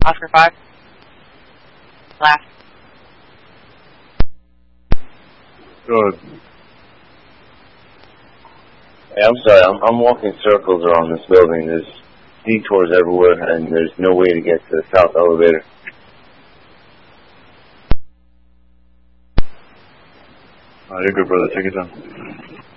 Oscar 5. Last. Good. Hey, I'm sorry, I'm walking circles around this building. There's detours everywhere, and there's no way to get to the south elevator. You're good, brother. Take your time.